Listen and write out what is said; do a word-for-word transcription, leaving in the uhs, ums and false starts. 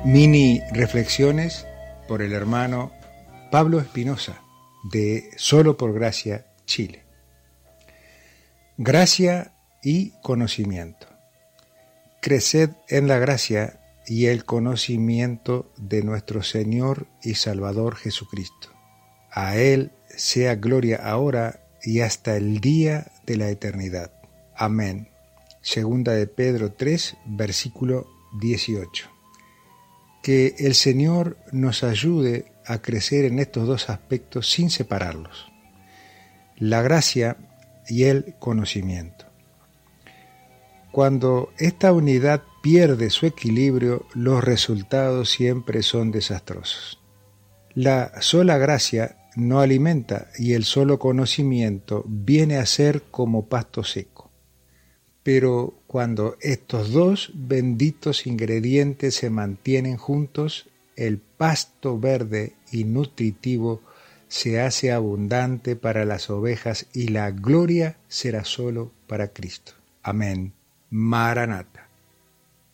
Mini reflexiones por el hermano Pablo Espinosa de Solo por Gracia, Chile. Gracia y conocimiento. Creced en la gracia y el conocimiento de nuestro Señor y Salvador Jesucristo. A Él sea gloria ahora y hasta el día de la eternidad. Amén. Segunda de Pedro tres, versículo dieciocho. Que el Señor nos ayude a crecer en estos dos aspectos sin separarlos, la gracia y el conocimiento. Cuando esta unidad pierde su equilibrio, los resultados siempre son desastrosos. La sola gracia no alimenta y el solo conocimiento viene a ser como pasto seco. Pero cuando estos dos benditos ingredientes se mantienen juntos, el pasto verde y nutritivo se hace abundante para las ovejas y la gloria será solo para Cristo. Amén. Maranata.